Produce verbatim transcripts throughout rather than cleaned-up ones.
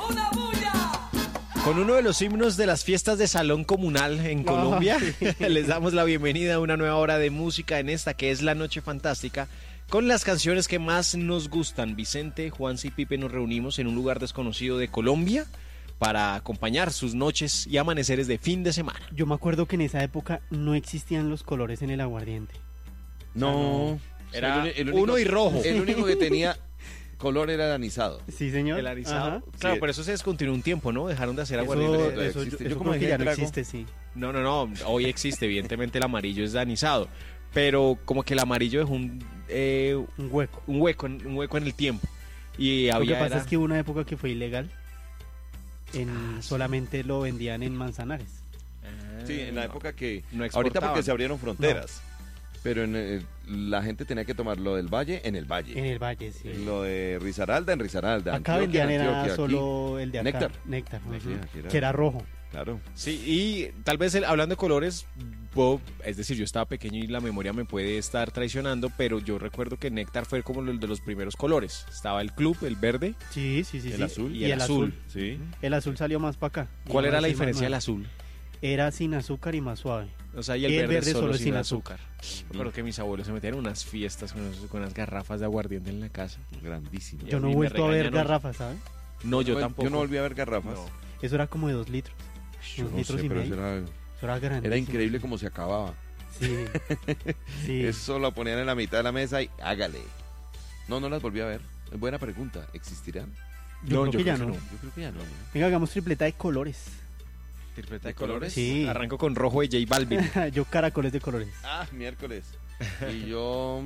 Con uno de los himnos de las fiestas de salón comunal en Colombia, les damos la bienvenida a una nueva hora de música en esta que es La Noche Fantástica, con las canciones que más nos gustan. Vicente, Juanse y Pipe nos reunimos en un lugar desconocido de Colombia para acompañar sus noches y amaneceres de fin de semana. Yo me acuerdo que en esa época no existían los colores en el aguardiente. No, Era el, el único, uno y rojo. El único que tenía color era el anisado. Sí, señor. El anisado. Ajá. Claro, Sí. por eso se descontinuó un tiempo, ¿no? Dejaron de hacer Eso, aguardiente. todavía eso, existe. yo Yo como como que ya no trago. existe, sí. No, no, no, hoy existe, evidentemente el amarillo es de anisado, pero como que el amarillo dejó un, eh, Un hueco. un hueco, en- un hueco en el tiempo. Y Lo que había pasa era- es que hubo una época que fue ilegal. En, Ah, sí. solamente lo vendían en Manzanares. Ah, Sí, en la época que... no ahorita exportaban. porque se abrieron fronteras. Pero en el- la gente tenía que tomar lo del Valle en el Valle. En el Valle, sí. Lo de Risaralda en Risaralda. Acá Antioquia, vendían en era Antioquia, aquí. solo el de acá. Néctar. Néctar. Sí, ujú. aquí era- Que era rojo. Claro. Sí, y tal vez el- hablando de colores, Bob, es decir, yo estaba pequeño y la memoria me puede estar traicionando, pero yo recuerdo que Néctar fue como el de los primeros colores. Estaba el club, el verde. Sí, sí, sí. El sí. azul. Y el azul. Sí. El azul salió más para acá. ¿Cuál Y era la ese diferencia del más azul? nuevo. Era sin azúcar y más suave. O sea, y el, Y el verde, verde solo, solo sin sin azúcar. Recuerdo que mis abuelos se metían en unas fiestas con, esos- con unas garrafas de aguardiente en la casa. Grandísimo. Y Yo a no mí he me vuelto a ver regañan hoy. garrafas, ¿sabes? No, yo No, tampoco. Yo no volví a ver garrafas. No. Eso era como de dos litros. Yo Dos no litros sé, y pero medio. eso era, Eso era grande. era increíble cómo se acababa. Sí. Sí. Eso lo ponían en la mitad de la mesa y hágale. No, no las volví a ver. Buena pregunta. ¿Existirán? Yo No, creo que ya no. Yo creo que ya no. ¿no? Venga, hagamos tripleta de colores. ¿Tripleta ¿De colores? Sí. Arranco con rojo de J Balvin. Yo caracoles de colores. Ah, miércoles. Y yo...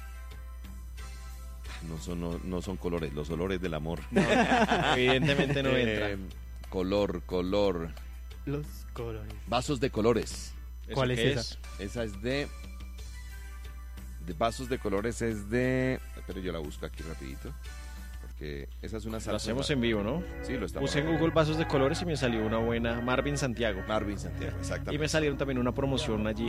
No son, no, no son colores, los olores del amor. No, evidentemente no entra. Eh, color, color. Los colores. Vasos de colores. ¿Eso ¿cuál es qué esa? Esa es de... De vasos de colores es de... Pero yo la busco aquí rapidito. Porque esa es una salsa. Lo hacemos en vivo, ¿no? Sí, lo estamos Puse en Google vasos de colores y me salió una buena Marvin Santiago. Marvin Santiago, exactamente. Y me salieron también una promoción allí